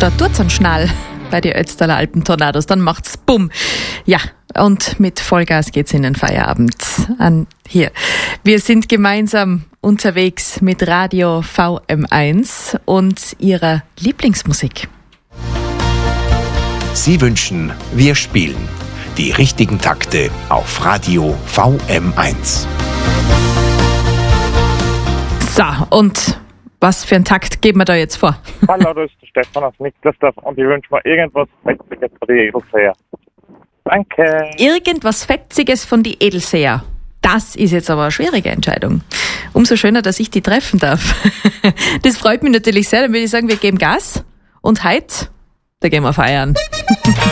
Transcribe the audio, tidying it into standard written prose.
Da tut's einen Schnall bei den Ötztaler Alpentornados, dann macht's bumm. Ja, und mit Vollgas geht's in den Feierabend. Hier. Wir sind gemeinsam unterwegs mit Radio VM1 und ihrer Lieblingsmusik. Sie wünschen, wir spielen die richtigen Takte auf Radio VM1. So, und was für einen Takt geben wir da jetzt vor? Hallo, das ist der Stefan aus Nicklersdorf und ich wünsche mir irgendwas Fetziges für die Edelseher. Danke. Irgendwas Fetziges von die Edelseher. Das ist jetzt aber eine schwierige Entscheidung. Umso schöner, dass ich die treffen darf. Das freut mich natürlich sehr. Dann würde ich sagen, wir geben Gas. Und heute, da gehen wir feiern.